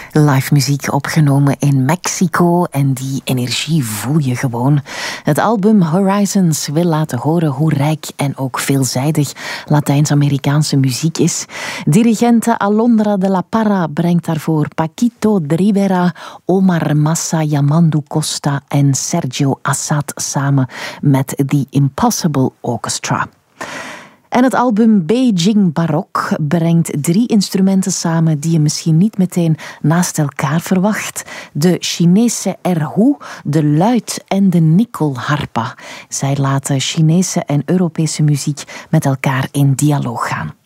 Live muziek opgenomen in Mexico en die energie voel je gewoon. Het album Horizons wil laten horen hoe rijk en ook veelzijdig Latijns-Amerikaanse muziek is. Dirigente Alondra de la Parra brengt daarvoor Paquito de Rivera, Omar Massa, Yamandu Costa en Sergio Assad samen met The Impossible Orchestra. En het album Beijing Barok brengt 3 instrumenten samen die je misschien niet meteen naast elkaar verwacht. De Chinese erhu, de luit en de nikkelharpa. Zij laten Chinese en Europese muziek met elkaar in dialoog gaan.